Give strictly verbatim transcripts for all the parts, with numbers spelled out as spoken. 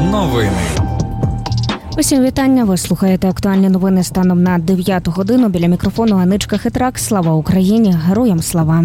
Новини. Усім вітання. Ви слухаєте актуальні новини станом на дев'яту годину. Біля мікрофону Аничка Хитрак. Слава Україні! Героям слава!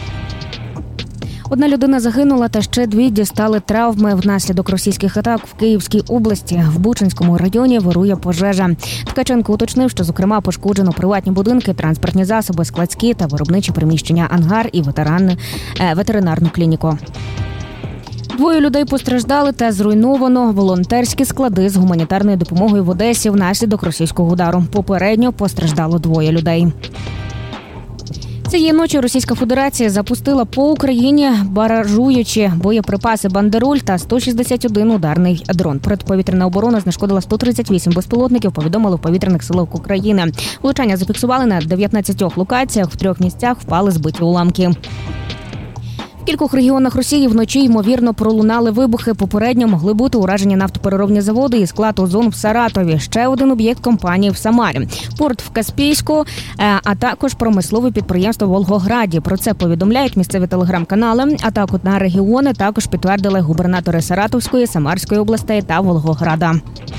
Одна людина загинула та ще дві дістали травми внаслідок російських атак в Київській області. В Бучанському районі вирує пожежа. Ткаченко уточнив, що, зокрема, пошкоджено приватні будинки, транспортні засоби, складські та виробничі приміщення, ангар і ветеринарну, ветеринарну клініку. Двоє людей постраждали та зруйновано волонтерські склади з гуманітарною допомогою в Одесі внаслідок російського удару. Попередньо постраждало двоє людей. Цієї ночі Російська Федерація запустила по Україні баражуючі боєприпаси «Бандероль» та сто шістдесят один ударний дрон. Протиповітряна оборона знешкодила сто тридцять вісім безпілотників, повідомили в повітряних силах України. Влучання зафіксували на дев'ятнадцятьох локаціях, в трьох місцях впали збиті уламки. В кількох регіонах Росії вночі, ймовірно, пролунали вибухи. Попередньо могли бути уражені нафтопереробні заводи і склад «Озон» в Саратові. Ще один об'єкт компанії в Самарі. Порт в Каспійську, а також промислове підприємство в Волгограді. Про це повідомляють місцеві телеграм-канали. Атаку на регіони також підтвердили губернатори Саратовської, Самарської областей та Волгограда.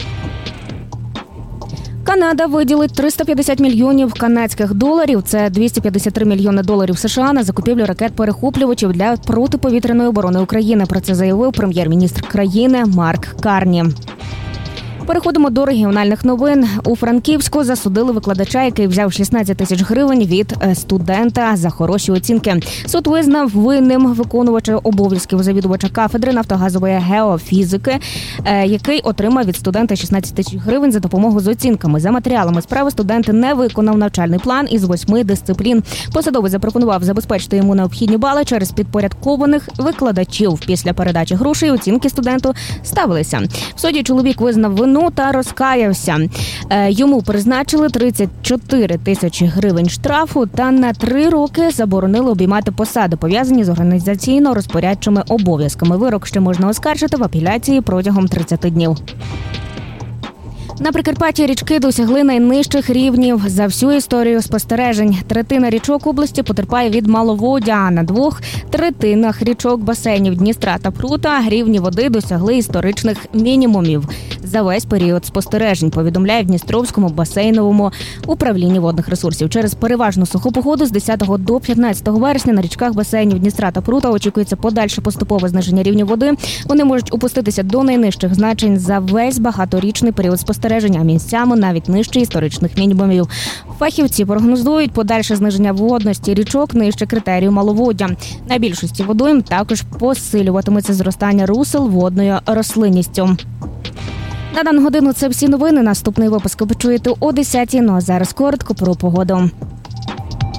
Канада виділить триста п'ятдесят мільйонів канадських доларів, це двісті п'ятдесят три мільйони доларів США, на закупівлю ракет-перехоплювачів для протиповітряної оборони України. Про це заявив прем'єр-міністр країни Марк Карні. Переходимо до регіональних новин. У Франківську засудили викладача, який взяв шістнадцять тисяч гривень від студента за хороші оцінки. Суд визнав винним виконувача обов'язків завідувача кафедри нафтогазової геофізики, який отримав від студента шістнадцять тисяч гривень за допомогу з оцінками. За матеріалами справи студент не виконав навчальний план із восьми дисциплін. Посадовець запропонував забезпечити йому необхідні бали через підпорядкованих викладачів. Після передачі грошей оцінки студенту ставилися. В суді чоловік визнав вину та розкаявся. Йому призначили тридцять чотири тисячі гривень штрафу та на три роки заборонили обіймати посади, пов'язані з організаційно-розпорядчими обов'язками. Вирок ще можна оскаржити в апеляції протягом тридцяти днів. На Прикарпатті річки досягли найнижчих рівнів за всю історію спостережень. Третина річок області потерпає від маловоддя, а на двох третинах річок басейнів Дністра та Прута рівні води досягли історичних мінімумів за весь період спостережень, повідомляє в Дністровському басейновому управлінні водних ресурсів. Через переважну суху погоду з десятого до п'ятнадцятого вересня на річках басейнів Дністра та Прута очікується подальше поступове зниження рівня води. Вони можуть опуститися до найнижчих значень за весь багаторічний період спостережень, а місцями навіть нижче історичних мінімумів. Фахівці прогнозують подальше зниження водності річок нижче критерію маловоддя. На більшості водойм також посилюватиметься зростання русел водною рослинністю. На дану годину це всі новини. Наступний випуск ви почуєте о десятій. Ну а зараз коротко про погоду.